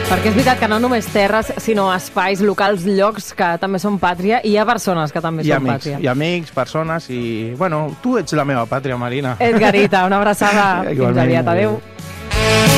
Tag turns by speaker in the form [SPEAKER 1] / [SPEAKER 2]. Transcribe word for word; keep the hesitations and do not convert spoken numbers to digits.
[SPEAKER 1] Perquè és veritat que no només terres, sinó espais, locals, llocs que també són pàtria, i hi ha persones que també
[SPEAKER 2] I
[SPEAKER 1] són
[SPEAKER 2] amics,
[SPEAKER 1] pàtria.
[SPEAKER 2] i amics, persones, i... Bueno, tu ets la meva pàtria, Marina.
[SPEAKER 1] Edgarita, una abraçada. Fins
[SPEAKER 2] Igualment,
[SPEAKER 1] aviat, adéu.
[SPEAKER 2] adéu.